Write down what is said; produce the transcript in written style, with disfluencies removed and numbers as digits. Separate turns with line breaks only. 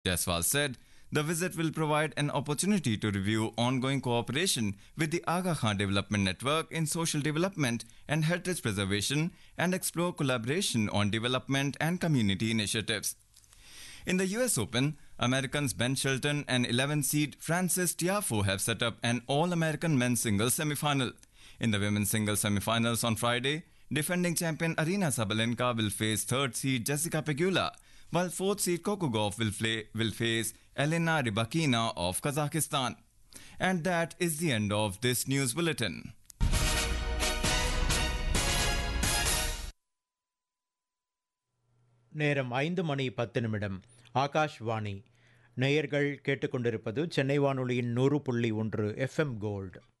Jaiswal said the visit will provide an opportunity to review ongoing cooperation with the Aga Khan Development Network in social development and heritage preservation and explore collaboration on development and community initiatives. In the US Open, Americans Ben Shelton and 11 seed Frances Tiafoe have set up an All-American men's singles semifinal. In the women's singles semifinals on Friday, defending champion Aryna Sabalenka will face 3rd seed Jessica Pegula, while 4th seed Coco Gauff will face Elena Rybakina of Kazakhstan. And that is the end of this news bulletin.
நேரம் 5:10 ஆகாஷ்வாணி. நேயர்கள் கேட்டுக்கொண்டிருப்பது சென்னை வானொலியின் 100.1 FM gold.